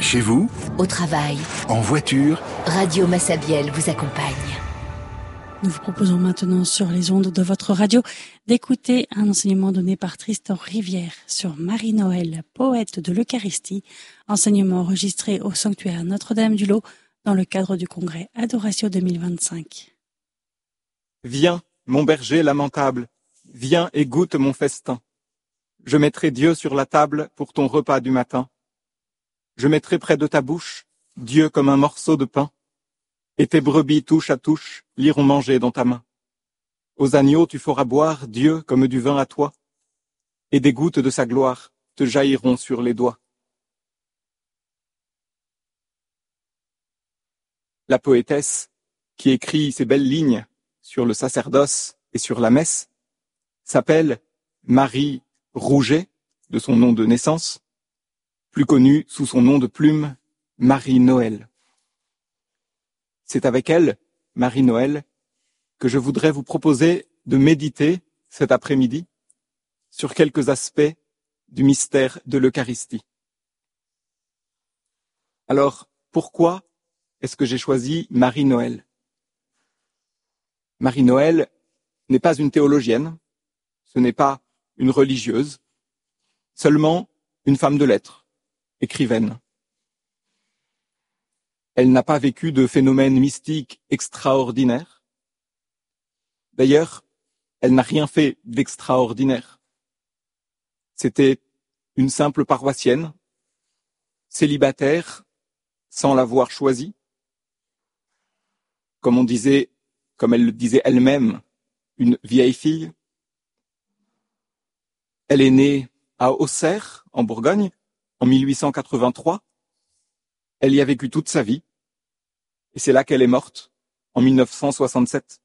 Chez vous, au travail, en voiture, Radio Massabielle vous accompagne. Nous vous proposons maintenant sur les ondes de votre radio d'écouter un enseignement donné par Tristan Rivière sur Marie-Noël, poète de l'Eucharistie, enseignement enregistré au sanctuaire Notre-Dame-du-Lot dans le cadre du congrès Adoratio 2025. Viens, mon berger lamentable, viens et goûte mon festin. Je mettrai Dieu sur la table pour ton repas du matin. Je mettrai près de ta bouche Dieu comme un morceau de pain, et tes brebis touche à touche l'iront manger dans ta main. Aux agneaux tu feras boire Dieu comme du vin à toi, et des gouttes de sa gloire te jailliront sur les doigts. La poétesse, qui écrit ces belles lignes sur le sacerdoce et sur la messe, s'appelle Marie Rouget, de son nom de naissance, plus connue sous son nom de plume, Marie-Noël. C'est avec elle, Marie-Noël, que je voudrais vous proposer de méditer cet après-midi sur quelques aspects du mystère de l'Eucharistie. Alors, pourquoi est-ce que j'ai choisi Marie-Noël ? Marie-Noël n'est pas une théologienne, ce n'est pas une religieuse, seulement une femme de lettres, écrivaine. Elle n'a pas vécu de phénomènes mystiques extraordinaires. D'ailleurs, elle n'a rien fait d'extraordinaire. C'était une simple paroissienne, célibataire, sans l'avoir choisi. Comme elle le disait elle-même, une vieille fille. Elle est née à Auxerre, en Bourgogne, en 1883. Elle y a vécu toute sa vie. Et c'est là qu'elle est morte, en 1967.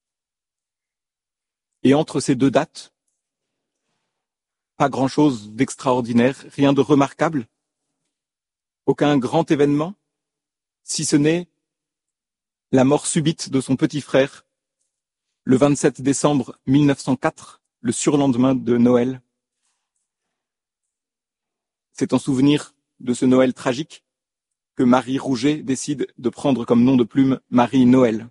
Et entre ces deux dates, pas grand-chose d'extraordinaire, rien de remarquable, aucun grand événement, si ce n'est la mort subite de son petit frère, le 27 décembre 1904, le surlendemain de Noël. C'est en souvenir de ce Noël tragique que Marie Rouget décide de prendre comme nom de plume Marie-Noël.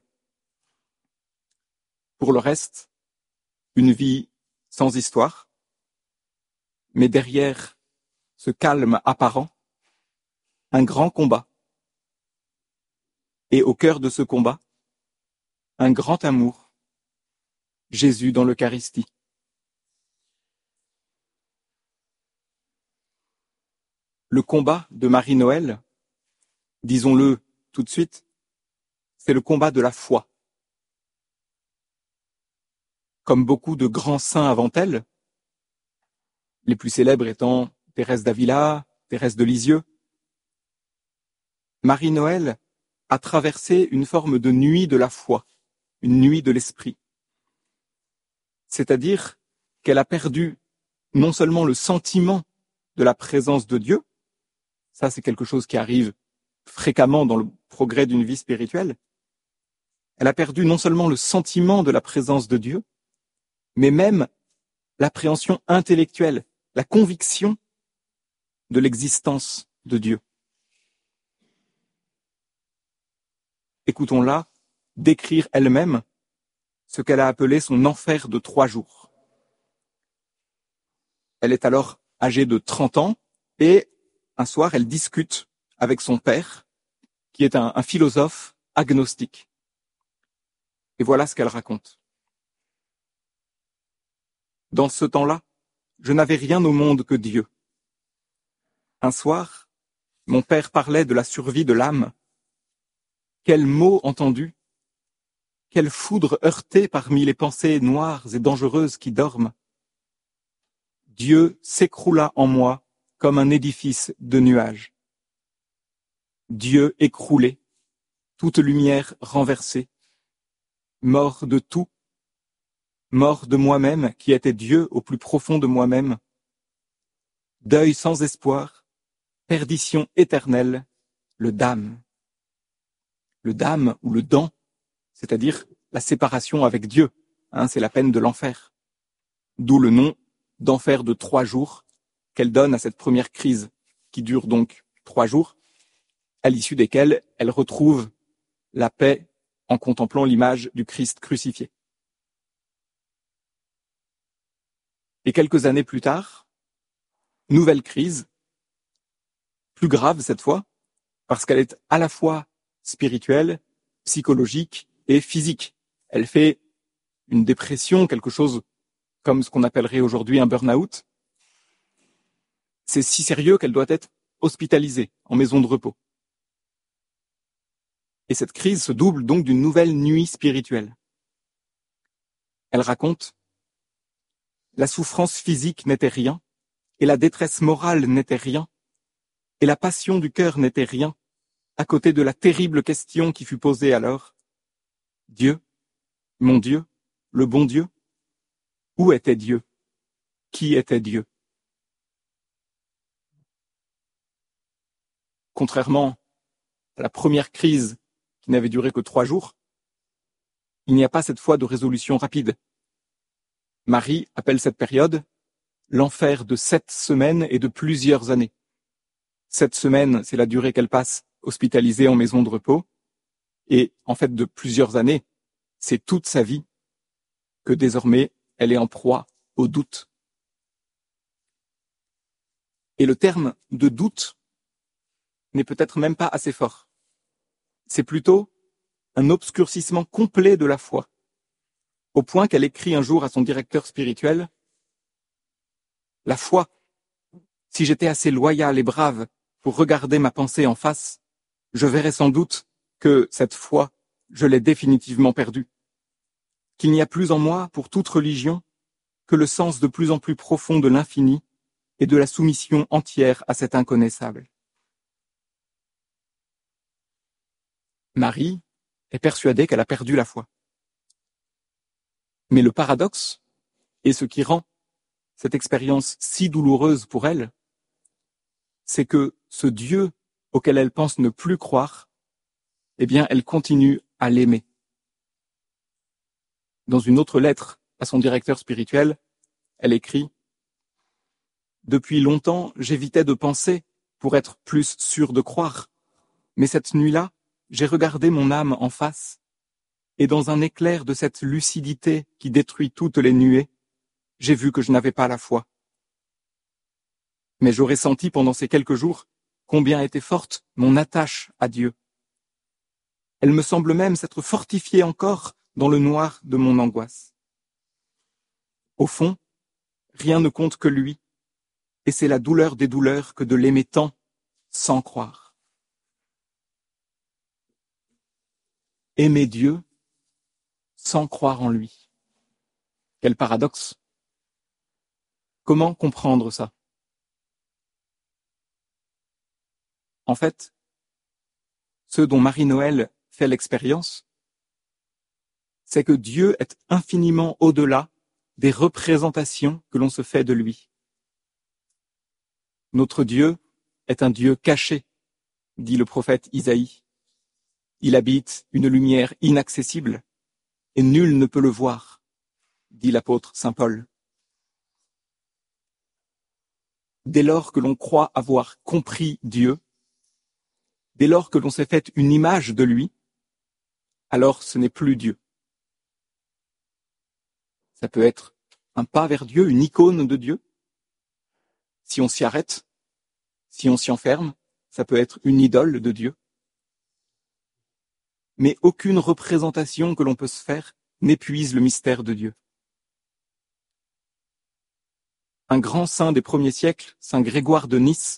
Pour le reste, une vie sans histoire, mais derrière ce calme apparent, un grand combat. Et au cœur de ce combat, un grand amour, Jésus dans l'Eucharistie. Le combat de Marie-Noël, disons-le tout de suite, c'est le combat de la foi. Comme beaucoup de grands saints avant elle, les plus célèbres étant Thérèse d'Avila, Thérèse de Lisieux, Marie-Noël a traversé une forme de nuit de la foi, une nuit de l'esprit. C'est-à-dire qu'elle a perdu non seulement le sentiment de la présence de Dieu, ça c'est quelque chose qui arrive fréquemment dans le progrès d'une vie spirituelle, elle a perdu non seulement le sentiment de la présence de Dieu, mais même l'appréhension intellectuelle, la conviction de l'existence de Dieu. Écoutons-la décrire elle-même ce qu'elle a appelé son enfer de 3 jours. Elle est alors âgée de 30 ans et un soir, elle discute avec son père, qui est un philosophe agnostique. Et voilà ce qu'elle raconte. Dans ce temps-là, je n'avais rien au monde que Dieu. Un soir, mon père parlait de la survie de l'âme. Quel mot entendu, quelle foudre heurtée parmi les pensées noires et dangereuses qui dorment. Dieu s'écroula en moi comme un édifice de nuages. Dieu écroulé, toute lumière renversée, mort de tout, mort de moi-même qui était Dieu au plus profond de moi-même, deuil sans espoir, perdition éternelle, le dam. Le dam ou le dan, c'est-à-dire la séparation avec Dieu, c'est la peine de l'enfer. D'où le nom d'enfer de 3 jours qu'elle donne à cette première crise, qui dure donc 3 jours, à l'issue desquelles elle retrouve la paix en contemplant l'image du Christ crucifié. Et quelques années plus tard, nouvelle crise, plus grave cette fois, parce qu'elle est à la fois spirituelle, psychologique et physique. Elle fait une dépression, quelque chose comme ce qu'on appellerait aujourd'hui un burn-out. C'est si sérieux qu'elle doit être hospitalisée en maison de repos. Et cette crise se double donc d'une nouvelle nuit spirituelle. Elle raconte: la souffrance physique n'était rien, et la détresse morale n'était rien, et la passion du cœur n'était rien, à côté de la terrible question qui fut posée alors: Dieu, mon Dieu, le bon Dieu, où était Dieu? Qui était Dieu? Contrairement à la première crise qui n'avait duré que 3 jours, il n'y a pas cette fois de résolution rapide. Marie appelle cette période l'enfer de 7 semaines et de plusieurs années. 7 semaines, c'est la durée qu'elle passe hospitalisée en maison de repos, et en fait de plusieurs années, c'est toute sa vie que désormais elle est en proie au doute. Et le terme de doute n'est peut-être même pas assez fort. C'est plutôt un obscurcissement complet de la foi, au point qu'elle écrit un jour à son directeur spirituel: la foi, si j'étais assez loyal et brave pour regarder ma pensée en face, je verrais sans doute que cette foi, je l'ai définitivement perdue, qu'il n'y a plus en moi, pour toute religion, que le sens de plus en plus profond de l'infini et de la soumission entière à cet inconnaissable. Marie est persuadée qu'elle a perdu la foi. Mais le paradoxe, et ce qui rend cette expérience si douloureuse pour elle, c'est que ce Dieu auquel elle pense ne plus croire, eh bien, elle continue à l'aimer. Dans une autre lettre à son directeur spirituel, elle écrit: depuis longtemps, j'évitais de penser pour être plus sûre de croire, mais cette nuit-là, j'ai regardé mon âme en face, et dans un éclair de cette lucidité qui détruit toutes les nuées, j'ai vu que je n'avais pas la foi. Mais j'aurais senti pendant ces quelques jours combien était forte mon attache à Dieu. Elle me semble même s'être fortifiée encore dans le noir de mon angoisse. Au fond, rien ne compte que lui, et c'est la douleur des douleurs que de l'aimer tant sans croire. Aimer Dieu sans croire en lui. Quel paradoxe! Comment comprendre ça? En fait, ce dont Marie-Noël fait l'expérience, c'est que Dieu est infiniment au-delà des représentations que l'on se fait de lui. Notre Dieu est un Dieu caché, dit le prophète Isaïe. Il habite une lumière inaccessible, et nul ne peut le voir, dit l'apôtre saint Paul. Dès lors que l'on croit avoir compris Dieu, dès lors que l'on s'est fait une image de lui, alors ce n'est plus Dieu. Ça peut être un pas vers Dieu, une icône de Dieu. Si on s'y arrête, si on s'y enferme, ça peut être une idole de Dieu. Mais aucune représentation que l'on peut se faire n'épuise le mystère de Dieu. Un grand saint des premiers siècles, saint Grégoire de Nice,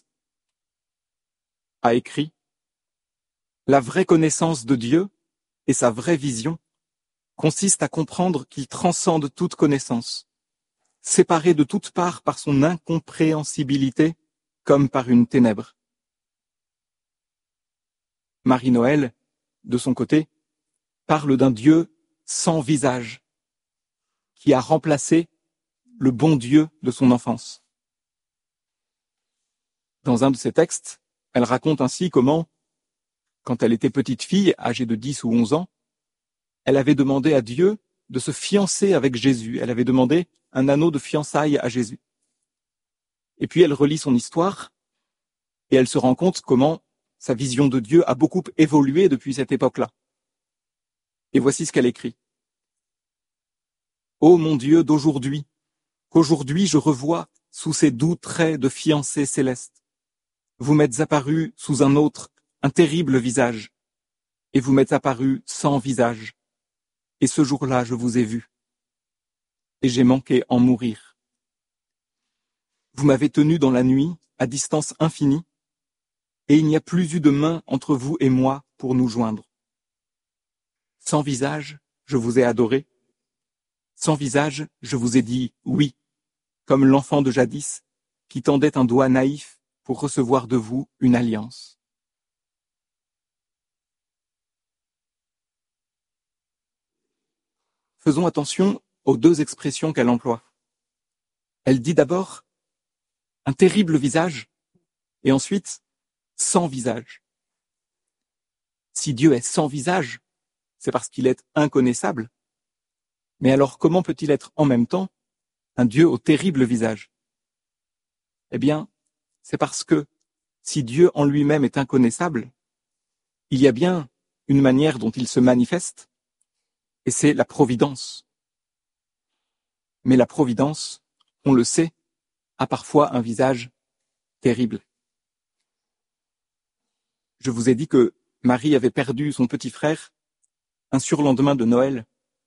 a écrit: la vraie connaissance de Dieu et sa vraie vision consiste à comprendre qu'il transcende toute connaissance, séparé de toutes parts par son incompréhensibilité comme par une ténèbre. Marie-Noël, de son côté, parle d'un Dieu sans visage, qui a remplacé le bon Dieu de son enfance. Dans un de ses textes, elle raconte ainsi comment, quand elle était petite fille, âgée de 10 ou 11 ans, elle avait demandé à Dieu de se fiancer avec Jésus. Elle avait demandé un anneau de fiançailles à Jésus. Et puis elle relit son histoire et elle se rend compte comment sa vision de Dieu a beaucoup évolué depuis cette époque-là. Et voici ce qu'elle écrit. Ô mon Dieu d'aujourd'hui, qu'aujourd'hui je revois sous ces doux traits de fiancée céleste. Vous m'êtes apparu sous un autre, un terrible visage, et vous m'êtes apparu sans visage. Et ce jour-là, je vous ai vu, et j'ai manqué en mourir. Vous m'avez tenu dans la nuit, à distance infinie, et il n'y a plus eu de main entre vous et moi pour nous joindre. Sans visage, je vous ai adoré. Sans visage, je vous ai dit oui, comme l'enfant de jadis qui tendait un doigt naïf pour recevoir de vous une alliance. Faisons attention aux deux expressions qu'elle emploie. Elle dit d'abord un terrible visage et ensuite sans visage. Si Dieu est sans visage, c'est parce qu'il est inconnaissable. Mais alors comment peut-il être en même temps un Dieu au terrible visage? Eh bien, c'est parce que si Dieu en lui-même est inconnaissable, il y a bien une manière dont il se manifeste, et c'est la providence. Mais la providence, on le sait, a parfois un visage terrible. Je vous ai dit que Marie avait perdu son petit frère un surlendemain de Noël.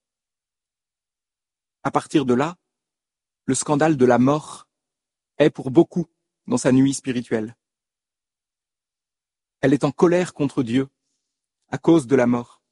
À partir de là, le scandale de la mort est pour beaucoup dans sa nuit spirituelle. Elle est en colère contre Dieu à cause de la mort.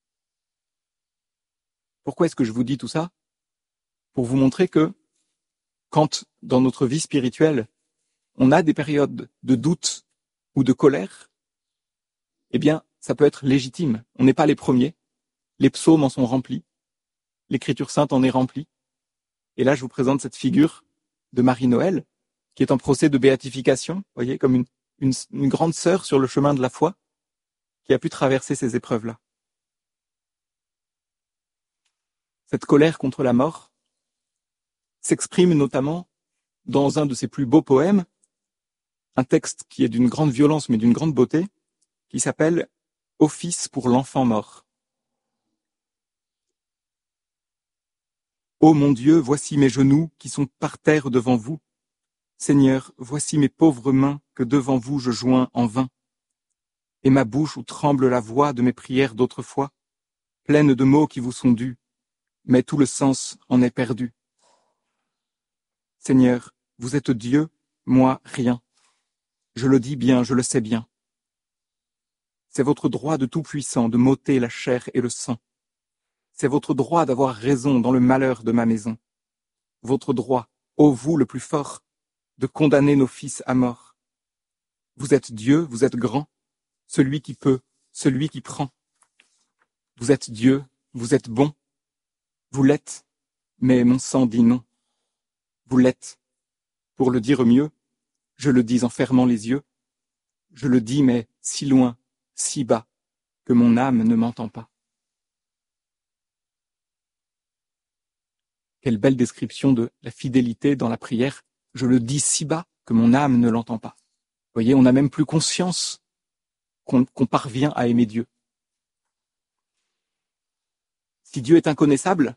Pourquoi est-ce que je vous dis tout ça? Pour vous montrer que quand, dans notre vie spirituelle, on a des périodes de doute ou de colère, eh bien, ça peut être légitime. On n'est pas les premiers. Les psaumes en sont remplis. L'Écriture sainte en est remplie. Et là, je vous présente cette figure de Marie-Noël, qui est en procès de béatification, vous voyez, comme une grande sœur sur le chemin de la foi, qui a pu traverser ces épreuves-là. Cette colère contre la mort s'exprime notamment dans un de ses plus beaux poèmes, un texte qui est d'une grande violence mais d'une grande beauté, qui s'appelle « Office pour l'enfant mort ». Ô mon Dieu, voici mes genoux qui sont par terre devant vous. Seigneur, voici mes pauvres mains que devant vous je joins en vain. Et ma bouche où tremble la voix de mes prières d'autrefois, pleine de mots qui vous sont dus, mais tout le sens en est perdu. Seigneur, vous êtes Dieu, moi rien. Je le dis bien, je le sais bien. C'est votre droit de tout-puissant de m'ôter la chair et le sang. C'est votre droit d'avoir raison dans le malheur de ma maison. Votre droit, ô vous le plus fort, de condamner nos fils à mort. Vous êtes Dieu, vous êtes grand, celui qui peut, celui qui prend. Vous êtes Dieu, vous êtes bon. Vous l'êtes, mais mon sang dit non. Vous l'êtes. Pour le dire mieux, je le dis en fermant les yeux. Je le dis, mais si loin, si bas, que mon âme ne m'entend pas. Quelle belle description de la fidélité dans la prière. Je le dis si bas que mon âme ne l'entend pas. Vous voyez, on n'a même plus conscience qu'on parvient à aimer Dieu. Si Dieu est inconnaissable,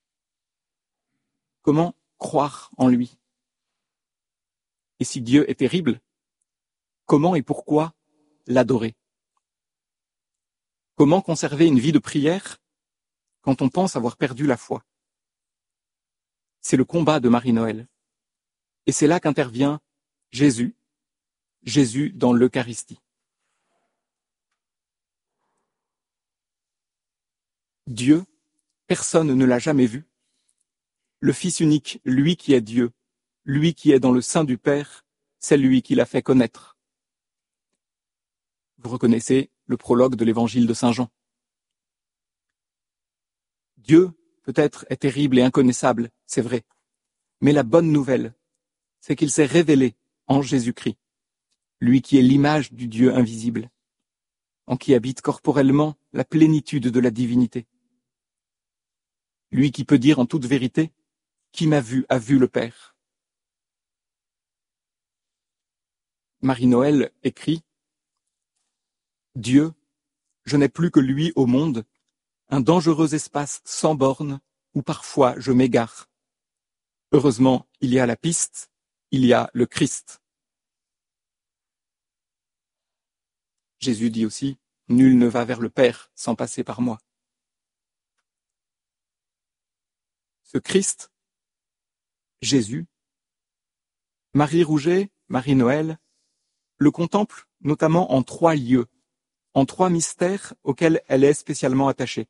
comment croire en lui? Et si Dieu est terrible, comment et pourquoi l'adorer? Comment conserver une vie de prière quand on pense avoir perdu la foi? C'est le combat de Marie-Noël. Et c'est là qu'intervient Jésus dans l'Eucharistie. Dieu, personne ne l'a jamais vu. Le Fils unique, lui qui est Dieu, lui qui est dans le sein du Père, c'est lui qui l'a fait connaître. Vous reconnaissez le prologue de l'évangile de Saint Jean. Dieu, peut-être, est terrible et inconnaissable, c'est vrai. Mais la bonne nouvelle, c'est qu'il s'est révélé en Jésus-Christ, lui qui est l'image du Dieu invisible, en qui habite corporellement la plénitude de la divinité. Lui qui peut dire en toute vérité, qui m'a vu a vu le Père. Marie-Noël écrit, Dieu, je n'ai plus que lui au monde, un dangereux espace sans bornes où parfois je m'égare. Heureusement, il y a la piste, il y a le Christ. Jésus dit aussi, nul ne va vers le Père sans passer par moi. Ce Christ, Jésus, Marie Rouget, Marie-Noël, le contemple notamment en 3 lieux, en 3 mystères auxquels elle est spécialement attachée.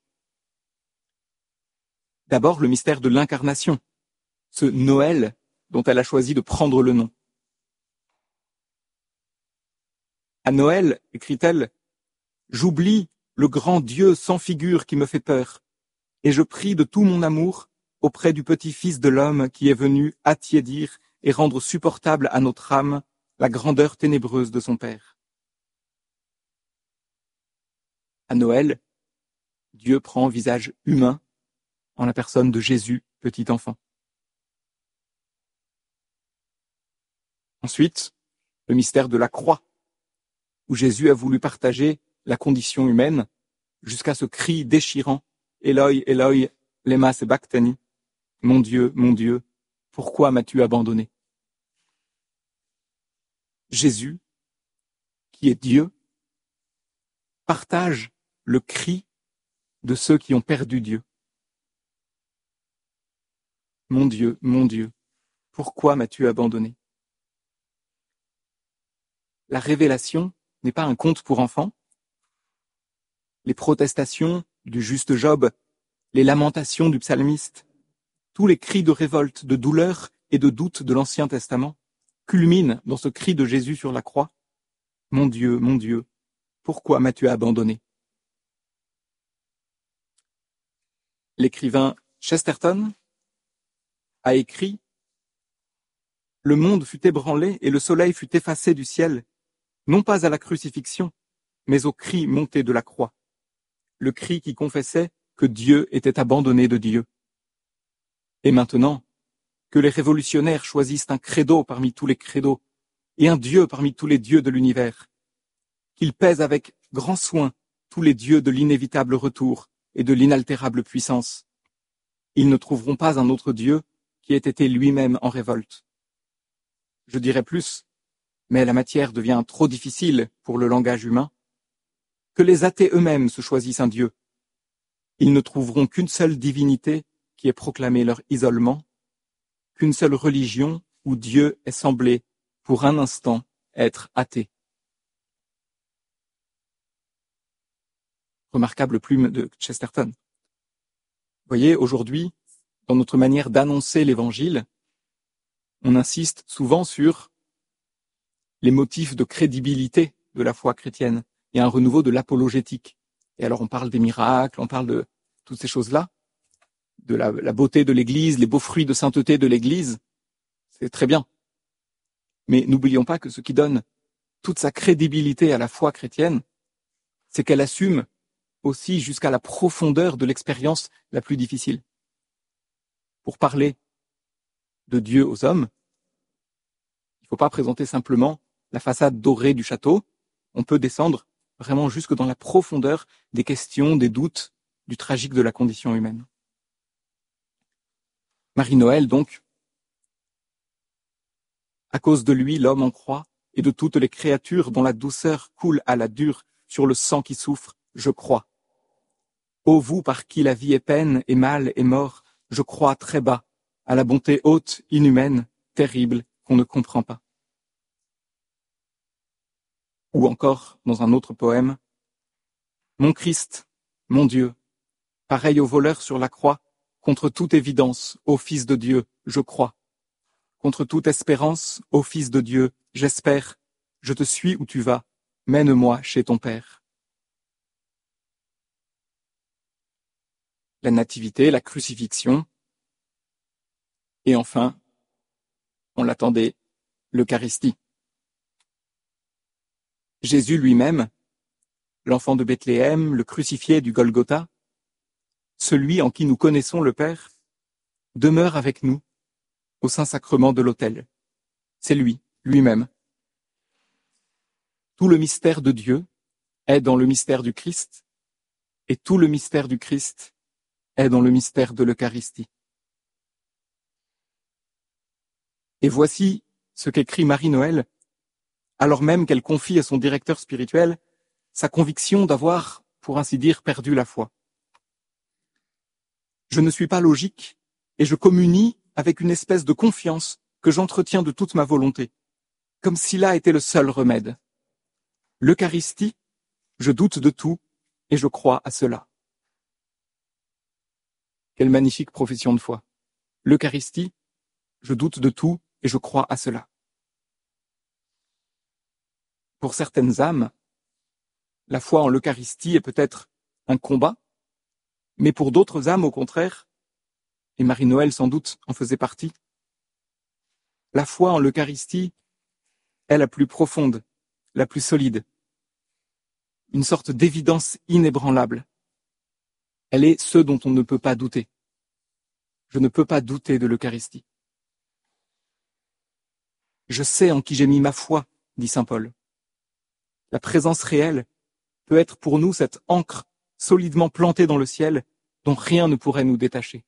D'abord, le mystère de l'incarnation, ce Noël dont elle a choisi de prendre le nom. À Noël, écrit-elle, j'oublie le grand Dieu sans figure qui me fait peur, et je prie de tout mon amour auprès du petit Fils de l'homme qui est venu attiédir et rendre supportable à notre âme la grandeur ténébreuse de son Père. À Noël, Dieu prend visage humain en la personne de Jésus, petit enfant. Ensuite, le mystère de la croix, où Jésus a voulu partager la condition humaine jusqu'à ce cri déchirant « Eloi, Eloi, lema sabachthani » « Mon Dieu, pourquoi m'as-tu abandonné ?» Jésus, qui est Dieu, partage le cri de ceux qui ont perdu Dieu. Mon Dieu, pourquoi m'as-tu abandonné ?» La révélation n'est pas un conte pour enfants. Les protestations du juste Job, les lamentations du psalmiste, tous les cris de révolte, de douleur et de doute de l'Ancien Testament culminent dans ce cri de Jésus sur la croix. Mon Dieu, pourquoi m'as-tu abandonné ?» L'écrivain Chesterton a écrit « Le monde fut ébranlé et le soleil fut effacé du ciel, non pas à la crucifixion, mais au cri monté de la croix, le cri qui confessait que Dieu était abandonné de Dieu. Et maintenant, que les révolutionnaires choisissent un credo parmi tous les credos et un Dieu parmi tous les dieux de l'univers, qu'ils pèsent avec grand soin tous les dieux de l'inévitable retour et de l'inaltérable puissance. Ils ne trouveront pas un autre Dieu qui ait été lui-même en révolte. Je dirais plus, mais la matière devient trop difficile pour le langage humain, que les athées eux-mêmes se choisissent un Dieu. Ils ne trouveront qu'une seule divinité qui ait proclamé leur isolement, qu'une seule religion où Dieu est semblé, pour un instant, être athée. Remarquable plume de Chesterton. Vous voyez, aujourd'hui, dans notre manière d'annoncer l'Évangile, on insiste souvent sur les motifs de crédibilité de la foi chrétienne et un renouveau de l'apologétique. Et alors on parle des miracles, on parle de toutes ces choses-là, de la beauté de l'Église, les beaux fruits de sainteté de l'Église, c'est très bien. Mais n'oublions pas que ce qui donne toute sa crédibilité à la foi chrétienne, c'est qu'elle assume aussi jusqu'à la profondeur de l'expérience la plus difficile. Pour parler de Dieu aux hommes, il ne faut pas présenter simplement la façade dorée du château, on peut descendre vraiment jusque dans la profondeur des questions, des doutes, du tragique de la condition humaine. Marie-Noël, donc, à cause de lui, l'homme en croix, et de toutes les créatures dont la douceur coule à la dure sur le sang qui souffre, je crois. Ô vous par qui la vie est peine et mal et mort, je crois très bas à la bonté haute, inhumaine, terrible, qu'on ne comprend pas. Ou encore, dans un autre poème, mon Christ, mon Dieu, pareil au voleur sur la croix, contre toute évidence, ô Fils de Dieu, je crois. Contre toute espérance, ô Fils de Dieu, j'espère, je te suis où tu vas, mène-moi chez ton Père. La nativité, la crucifixion, et enfin, on l'attendait, l'Eucharistie. Jésus lui-même, l'enfant de Bethléem, le crucifié du Golgotha, celui en qui nous connaissons le Père, demeure avec nous au Saint-Sacrement de l'autel. C'est lui, lui-même. Tout le mystère de Dieu, est dans le mystère du Christ, et tout le mystère du Christ est dans le mystère de l'Eucharistie. Et voici ce qu'écrit Marie-Noël, alors même qu'elle confie à son directeur spirituel sa conviction d'avoir, pour ainsi dire, perdu la foi. Je ne suis pas logique, et je communie avec une espèce de confiance que j'entretiens de toute ma volonté, comme si là était le seul remède. L'Eucharistie, je doute de tout, et je crois à cela. Quelle magnifique profession de foi. L'Eucharistie, je doute de tout, et je crois à cela. Pour certaines âmes, la foi en l'Eucharistie est peut-être un combat, mais pour d'autres âmes, au contraire, et Marie-Noël sans doute en faisait partie, la foi en l'Eucharistie est la plus profonde, la plus solide, une sorte d'évidence inébranlable. Elle est ce dont on ne peut pas douter. Je ne peux pas douter de l'Eucharistie. Je sais en qui j'ai mis ma foi, dit saint Paul. La présence réelle peut être pour nous cette ancre solidement plantée dans le ciel dont rien ne pourrait nous détacher.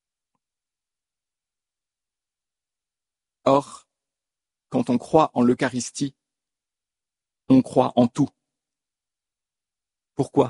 Or, quand on croit en l'Eucharistie, on croit en tout. Pourquoi ?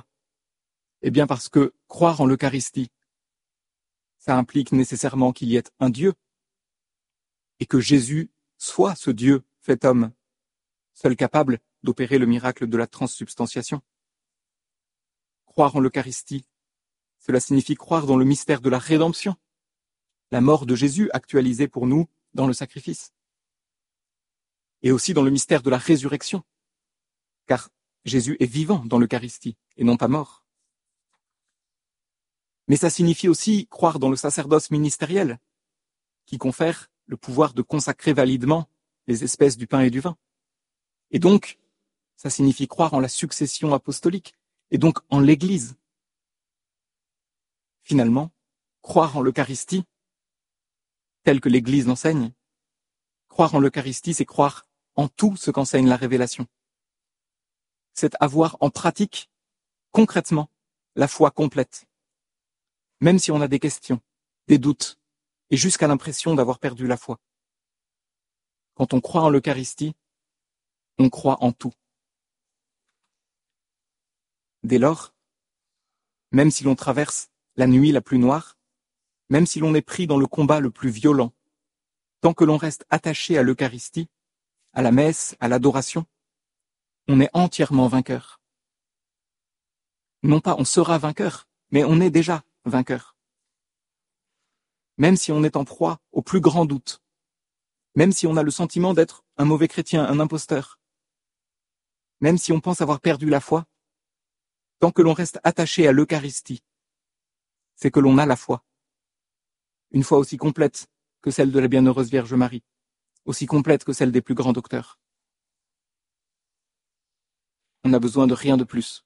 Eh bien parce que croire en l'Eucharistie, ça implique nécessairement qu'il y ait un Dieu, et que Jésus soit ce Dieu fait homme, seul capable d'opérer le miracle de la transsubstantiation. Croire en l'Eucharistie, cela signifie croire dans le mystère de la rédemption, la mort de Jésus actualisée pour nous dans le sacrifice, et aussi dans le mystère de la résurrection, car Jésus est vivant dans l'Eucharistie et non pas mort. Mais ça signifie aussi croire dans le sacerdoce ministériel, qui confère le pouvoir de consacrer validement les espèces du pain et du vin. Et donc, ça signifie croire en la succession apostolique, et donc en l'Église. Finalement, croire en l'Eucharistie, tel que l'Église l'enseigne, croire en l'Eucharistie, c'est croire en tout ce qu'enseigne la révélation. C'est avoir en pratique, concrètement, la foi complète. Même si on a des questions, des doutes, et jusqu'à l'impression d'avoir perdu la foi. Quand on croit en l'Eucharistie, on croit en tout. Dès lors, même si l'on traverse la nuit la plus noire, même si l'on est pris dans le combat le plus violent, tant que l'on reste attaché à l'Eucharistie, à la messe, à l'adoration, on est entièrement vainqueur. Non pas on sera vainqueur, mais on est déjà vainqueur. Même si on est en proie au plus grand doute, même si on a le sentiment d'être un mauvais chrétien, un imposteur, même si on pense avoir perdu la foi, tant que l'on reste attaché à l'Eucharistie, c'est que l'on a la foi. Une foi aussi complète que celle de la bienheureuse Vierge Marie, aussi complète que celle des plus grands docteurs. On n'a besoin de rien de plus.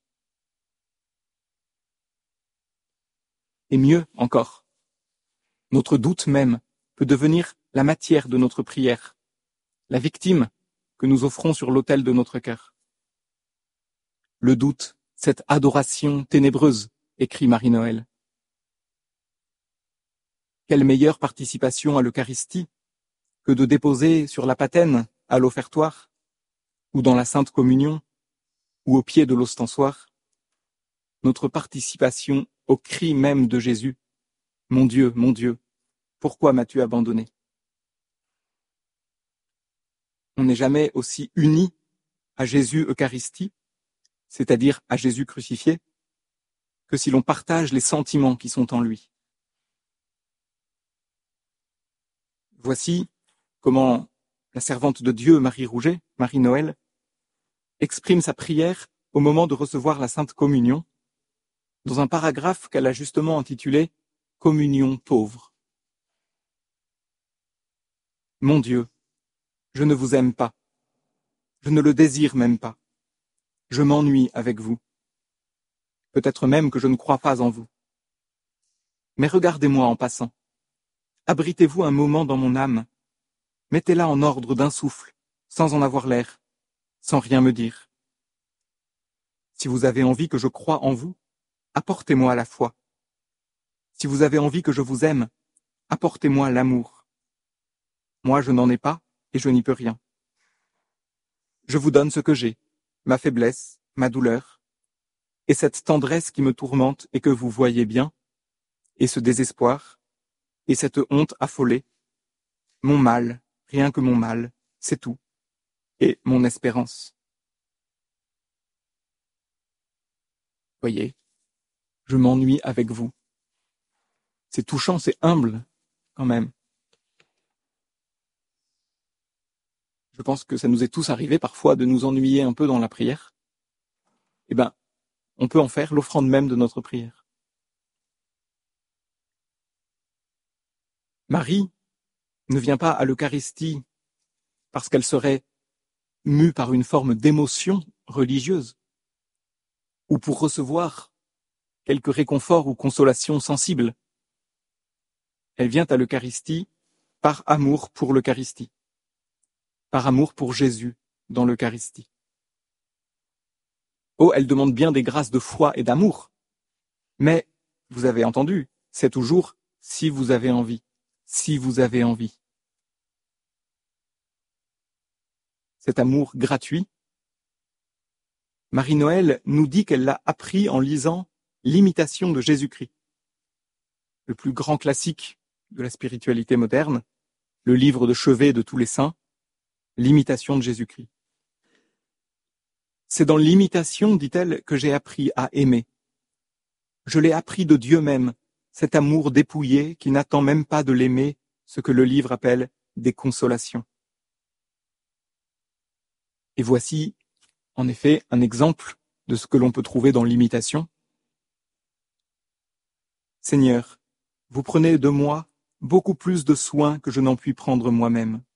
Et mieux encore, notre doute même peut devenir la matière de notre prière, la victime que nous offrons sur l'autel de notre cœur. Le doute, cette adoration ténébreuse, écrit Marie-Noël. Quelle meilleure participation à l'Eucharistie que de déposer sur la patène, à l'offertoire, ou dans la Sainte Communion, ou au pied de l'ostensoir, notre participation au cri même de Jésus. Mon Dieu, pourquoi m'as-tu abandonné ? On n'est jamais aussi uni à Jésus Eucharistie, c'est-à-dire à Jésus crucifié, que si l'on partage les sentiments qui sont en lui. Voici comment la servante de Dieu, Marie Rouget, Marie-Noël, exprime sa prière au moment de recevoir la Sainte Communion, dans un paragraphe qu'elle a justement intitulé « Communion pauvre ». Mon Dieu, je ne vous aime pas. Je ne le désire même pas. Je m'ennuie avec vous. Peut-être même que je ne crois pas en vous. Mais regardez-moi en passant. Abritez-vous un moment dans mon âme. Mettez-la en ordre d'un souffle, sans en avoir l'air, sans rien me dire. Si vous avez envie que je croie en vous, apportez-moi la foi. Si vous avez envie que je vous aime, apportez-moi l'amour. Moi, je n'en ai pas et je n'y peux rien. Je vous donne ce que j'ai, ma faiblesse, ma douleur, et cette tendresse qui me tourmente et que vous voyez bien, et ce désespoir, et cette honte affolée, mon mal, rien que mon mal, c'est tout, et mon espérance. Voyez, je m'ennuie avec vous. C'est touchant, c'est humble, quand même. Je pense que ça nous est tous arrivé parfois de nous ennuyer un peu dans la prière. Eh ben, on peut en faire l'offrande même de notre prière. Marie ne vient pas à l'Eucharistie parce qu'elle serait mue par une forme d'émotion religieuse ou pour recevoir quelque réconfort ou consolation sensible. Elle vient à l'Eucharistie par amour pour l'Eucharistie, par amour pour Jésus dans l'Eucharistie. Oh, elle demande bien des grâces de foi et d'amour, mais, vous avez entendu, c'est toujours « si vous avez envie ». Si vous avez envie. Cet amour gratuit, Marie-Noël nous dit qu'elle l'a appris en lisant l'Imitation de Jésus-Christ, le plus grand classique de la spiritualité moderne, le livre de chevet de tous les saints, l'Imitation de Jésus-Christ. C'est dans l'imitation, dit-elle, que j'ai appris à aimer. Je l'ai appris de Dieu même, cet amour dépouillé qui n'attend même pas de l'aimer, ce que le livre appelle des consolations. Et voici, en effet, un exemple de ce que l'on peut trouver dans l'imitation. Seigneur, vous prenez de moi beaucoup plus de soin que je n'en puis prendre moi-même.